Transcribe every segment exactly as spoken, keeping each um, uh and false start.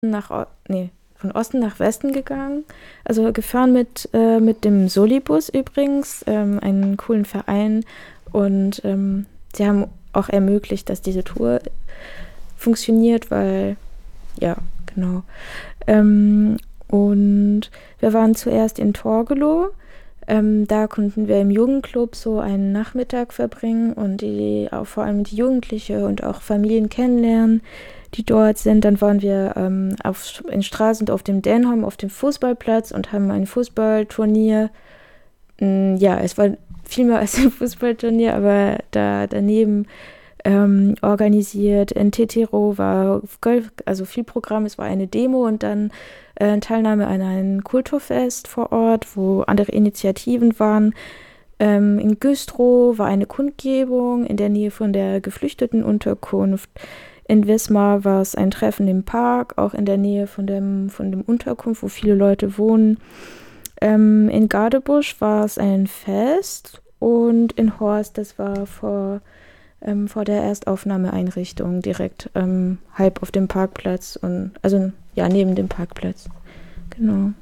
nach, O- nee, von Osten nach Westen gegangen. Also gefahren mit, äh, mit dem Solibus übrigens, ähm, einen coolen Verein. Und ähm, sie haben auch ermöglicht, dass diese Tour funktioniert, weil, ja, genau. Ähm, und wir waren zuerst in Torgelow. Ähm, da konnten wir im Jugendclub so einen Nachmittag verbringen und die, auch vor allem die Jugendliche und auch Familien kennenlernen, die dort sind. Dann waren wir ähm, auf, in Stralsund auf dem Dänholm, auf dem Fußballplatz und haben ein Fußballturnier. Mm, ja, es war viel mehr als ein Fußballturnier, aber da daneben ähm, organisiert. In Tetiro war Golf, also viel Programm, es war eine Demo und dann äh, Teilnahme an einem Kulturfest vor Ort, wo andere Initiativen waren. Ähm, in Güstrow war eine Kundgebung in der Nähe von der Geflüchtetenunterkunft. In Wismar war es ein Treffen im Park, auch in der Nähe von dem, von dem Unterkunft, wo viele Leute wohnen. Ähm, in Gadebusch war es ein Fest und in Horst, das war vor ähm, vor der Erstaufnahmeeinrichtung direkt ähm, halb auf dem Parkplatz und also ja, neben dem Parkplatz. Genau.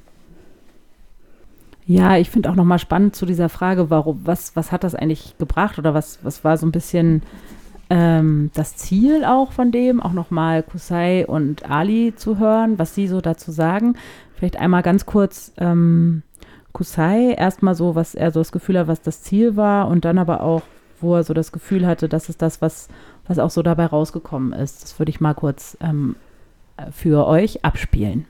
Ja, ich finde auch nochmal spannend zu dieser Frage, warum, was, was hat das eigentlich gebracht oder was, was war so ein bisschen ähm, das Ziel auch von dem, auch nochmal Kusai und Ali zu hören, was sie so dazu sagen. Vielleicht einmal ganz kurz ähm, Kusai, erstmal so, was er so das Gefühl hat, was das Ziel war und dann aber auch, wo er so das Gefühl hatte, das ist das, was, was auch so dabei rausgekommen ist. Das würde ich mal kurz ähm, für euch abspielen.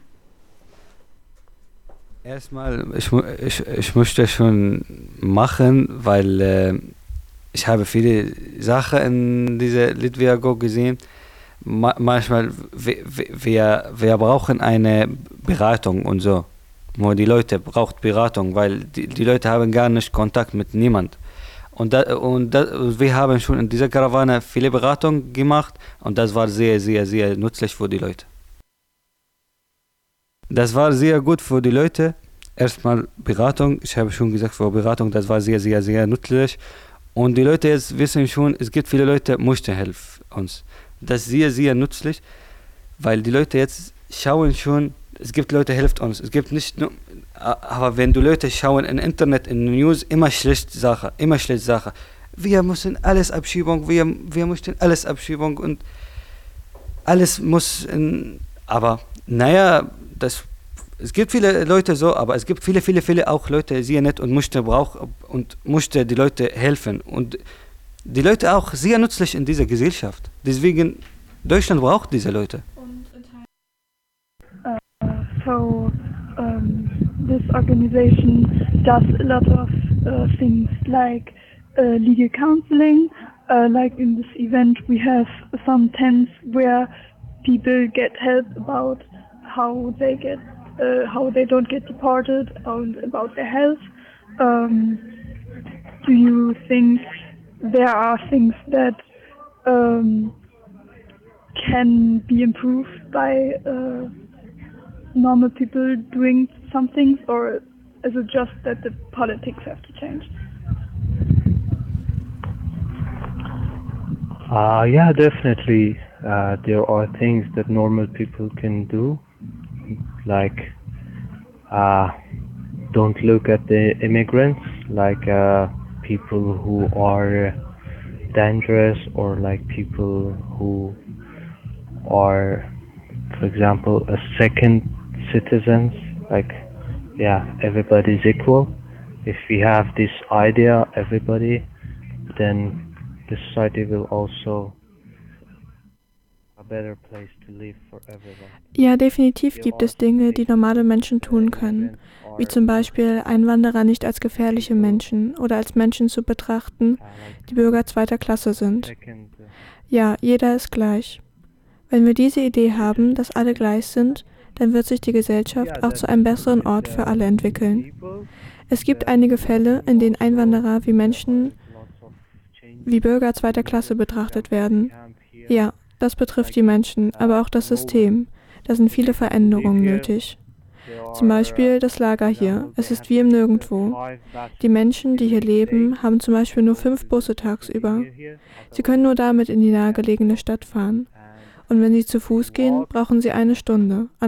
Erstmal, ich, mu- ich, ich möchte schon machen, weil äh, ich habe viele Sachen in dieser Litviago gesehen. Ma manchmal, wir, wir, wir brauchen eine Beratung und so. Wo die Leute braucht Beratung, weil die, die Leute haben gar nicht Kontakt mit niemand. Und, da, und da, wir haben schon in dieser Karawane viele Beratungen gemacht und das war sehr, sehr, sehr nützlich für die Leute. Das war sehr gut für die Leute. Erstmal Beratung, ich habe schon gesagt, für Beratung, das war sehr, sehr, sehr nützlich. Und die Leute jetzt wissen schon, es gibt viele Leute, die möchten helfen uns. Das ist sehr, sehr nützlich, weil die Leute jetzt schauen schon, es gibt Leute, die helfen uns. Es gibt nicht nur, aber wenn die Leute schauen im Internet, in den News, immer schlechte Sache, immer schlechte Sache. Wir müssen alles Abschiebung, wir, wir möchten alles Abschiebung und alles muss in, aber naja, das, es gibt viele Leute so, aber es gibt viele, viele, viele auch Leute, sehr nett und möchte brauchen und möchte die Leute helfen und die Leute auch sehr nützlich in dieser Gesellschaft. Deswegen, Deutschland braucht diese Leute. So um, this organization does a lot of uh, things like uh, legal counseling. Uh, like in this event, we have some tents where people get help about how they get, uh, how they don't get deported, and about their health. Um, do you think there are things that um, can be improved by uh, normal people doing some things, or is it just that the politics have to change? Uh, yeah, definitely. Uh, there are things that normal people can do, like uh, don't look at the immigrants like uh, people who are dangerous or like people who are, for example, a second citizens. Like, yeah, everybody's equal. If we have this idea, everybody, then the society will also a better place to live for everyone. Ja, definitiv gibt es Dinge, die normale Menschen tun können, wie zum Beispiel Einwanderer nicht als gefährliche Menschen oder als Menschen zu betrachten, die Bürger zweiter Klasse sind. Ja, jeder ist gleich. Wenn wir diese Idee haben, dass alle gleich sind, dann wird sich die Gesellschaft auch zu einem besseren Ort für alle entwickeln. Es gibt einige Fälle, in denen Einwanderer wie Menschen, wie Bürger zweiter Klasse betrachtet werden. Ja, das betrifft die Menschen, aber auch das System. Da sind viele Veränderungen nötig. Zum Beispiel das Lager hier. Es ist wie im Nirgendwo. Die Menschen, die hier leben, haben zum Beispiel nur fünf Busse tagsüber. Sie können nur damit in die nahegelegene Stadt fahren. Und wenn Sie zu Fuß gehen, brauchen Sie eine Stunde.